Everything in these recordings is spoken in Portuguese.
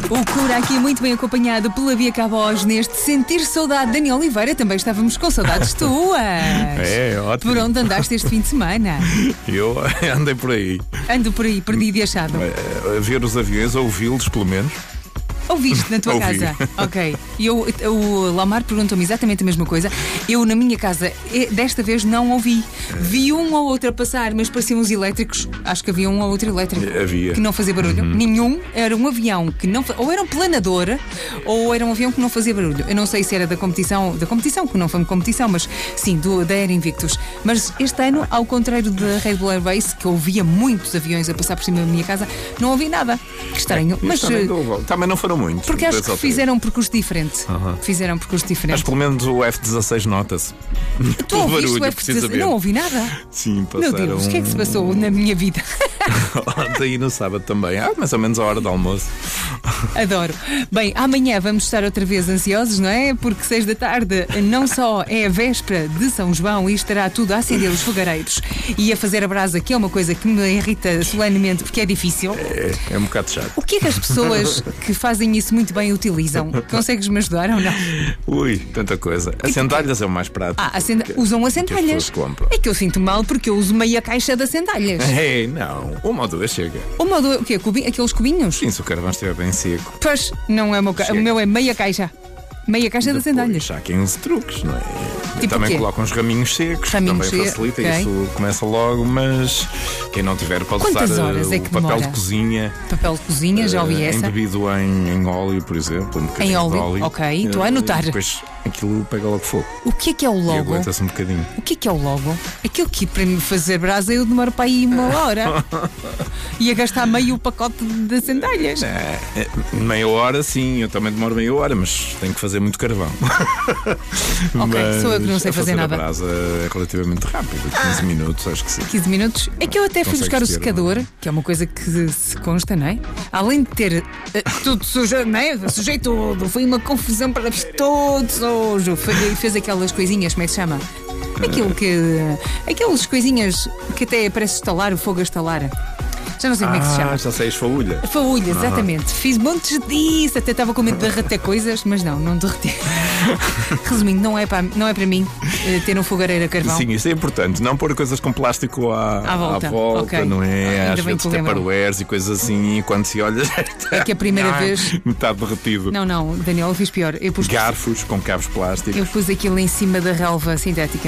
O Cura aqui muito bem acompanhado pela Bia Cabos neste Sentir Saudade. Daniel Oliveira, também estávamos com saudades tuas. É, ótimo. Por onde andaste este fim de semana? Eu andei por aí. Ando por aí, perdido e achado. A ver os aviões, a ouvi-los pelo menos. Ouviste na tua Ouvi. casa? Ok. O Lamar perguntou-me exatamente a mesma coisa. Eu, na minha casa, desta vez não ouvi. Vi um ou outro a passar, mas pareciam uns elétricos. Acho que havia um ou outro elétrico Havia. que não fazia barulho. Nenhum. Era um avião que não... Ou era um planador, ou era um avião que não fazia barulho. Eu não sei se era da competição, que não foi uma competição, mas sim, da Air Invictus. Mas este ano, ao contrário da Red Bull Air Race, que eu ouvia muitos aviões a passar por cima da minha casa, não ouvi nada. Que estranho. Mas também não foram muitos. porque acho que fizeram um percurso diferente. Fizeram um percurso diferente. Mas pelo menos o F-16 nota-se. Tu ouviste o barulho, F-16? Não ouvi nada. Sim, Meu passaram. Deus, o que é que se passou na minha vida? Ontem e no sábado também. Mais ou menos a hora do almoço. Adoro. Bem, amanhã vamos estar outra vez ansiosos, não é? Porque 6 da tarde não só é a véspera de São João e estará tudo a acender os fogareiros e a fazer a brasa, que é uma coisa que me irrita solenemente porque é difícil. É um bocado chato. O que é que as pessoas que fazem isso muito bem utilizam? Consegues-me ajudar ou não? Ui, tanta coisa. As sandálias é o mais prático. Usam as que as sandálias. pessoas compram. É que eu sinto mal porque eu uso meia caixa de sandálias. Ei, não. Uma ou duas chega. Uma ou duas, o quê? Aqueles cubinhos? Sim, se o carvão estiver bem seco. Pois, não é o meu é meia caixa. Meia caixa de sandálias. Já há quem use truques, não é? Tipo também o quê? colocam uns raminhos secos, Raminhos também secos, facilita, ok. isso começa logo, mas quem não tiver pode Quantas usar horas é que o papel demora? de cozinha. Papel de cozinha, já ouvi essa. Embebido em óleo, por exemplo. Um bocadinho Em óleo, de óleo. ok, estou a anotar. E depois aquilo pega logo fogo. O que é o E logo? aguenta-se um bocadinho. O que é o logo? Aquilo que para me fazer brasa eu demoro para aí 1 hora. E a gastar meio pacote de sandálias. Meia hora, sim, eu também demoro meia hora, mas tenho que fazer muito carvão. Ok, sou eu que não sei a fazer nada. A brasa é relativamente rápido, 15 minutos, acho que sim. 15 minutos. É que eu até fui Consegues buscar o ter, secador, que é uma coisa que se consta, não é? Além de ter tudo sujo, não é? Sujei tudo. Foi uma confusão para todo sujo. Fez aquelas coisinhas, como é que se chama? Aquelas coisinhas que até parece estalar, o fogo a estalar. Já não sei como é que se chama. Já sei, as faúlhas. Faúlhas, exatamente. Fiz montes disso, até estava com medo de derreter coisas, mas não derreti. Resumindo, não é para mim ter um fogareiro a carvão. Sim, isso é importante. Não pôr coisas com plástico à volta, ok. não é? Ainda Às bem vezes que lembram. tupperwares e coisas assim, e quando se olha. É que a primeira vez. Metade derretido. Não, Daniel, eu fiz pior. Eu pus Garfos com cabos plásticos. Eu pus aquilo em cima da relva sintética.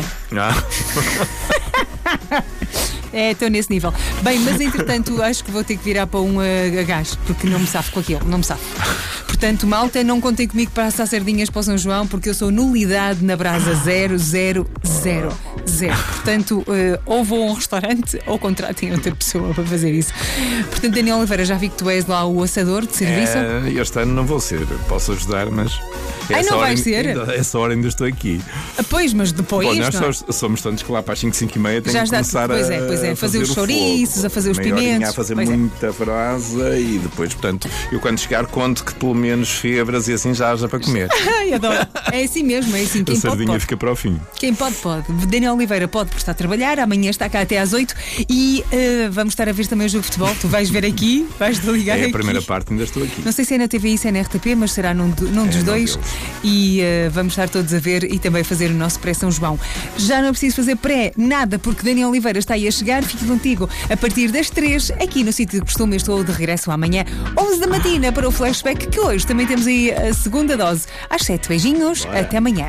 Estou nesse nível. Bem, mas entretanto acho que vou ter que virar para um a gás, porque não me safo com aquilo, não me safo. Portanto, malta, não contem comigo para assar sardinhas para o São João, porque eu sou nulidade na brasa 0, 0, 0, 0. Portanto, ou vou a um restaurante ou contratem outra pessoa para fazer isso. Portanto, Daniel Oliveira, já vi que tu és lá o assador de serviço. Este ano não vou ser, posso ajudar, mas. Não vais ser? Essa hora ainda estou aqui. Pois, mas depois. Bom, nós somos tantos que lá para as 5, 5 e meia tenho que começar pois é, a fazer os chouriços, a fazer os pimentos. A fazer muita brasa e depois, portanto, eu quando chegar conto que pelo menos febras e assim já haja para comer. Ai, adoro. É assim mesmo, é assim. A sardinha fica para o fim. Quem pode. Daniel Oliveira pode por estar a trabalhar, amanhã está cá até às 8 e vamos estar a ver também o jogo de futebol. Tu vais ver aqui, vais ligar aqui. A primeira parte ainda estou aqui. Não sei se é na TVI, se é na RTP, mas será num dos dois. E vamos estar todos a ver e também fazer o nosso pré-São João. Já não é preciso fazer pré-nada, porque Daniel Oliveira está aí a chegar. Fique contigo a partir das 3, aqui no sítio de costume. Eu estou de regresso amanhã, 11 da matina, para o Flashback, que hoje também temos aí a segunda dose. Às 7, beijinhos, até amanhã.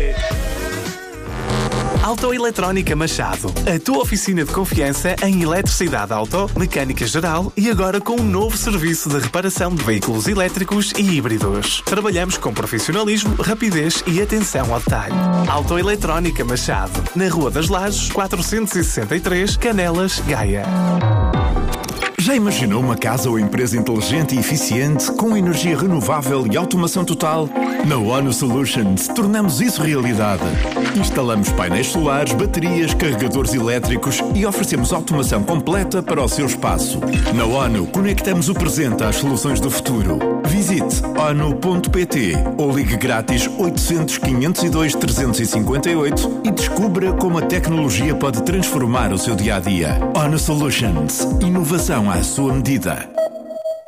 Autoeletrónica Machado, a tua oficina de confiança em eletricidade auto, mecânica geral e agora com um novo serviço de reparação de veículos elétricos e híbridos. Trabalhamos com profissionalismo, rapidez e atenção ao detalhe. Autoeletrónica Machado, na Rua das Lajes, 463, Canelas, Gaia. Já imaginou uma casa ou empresa inteligente e eficiente com energia renovável e automação total? Na ONU Solutions tornamos isso realidade. Instalamos painéis solares, baterias, carregadores elétricos e oferecemos automação completa para o seu espaço. Na ONU conectamos o presente às soluções do futuro. Visite onu.pt ou ligue grátis 800 502 358 e descubra como a tecnologia pode transformar o seu dia-a-dia. ONU Solutions. Inovação à sua medida.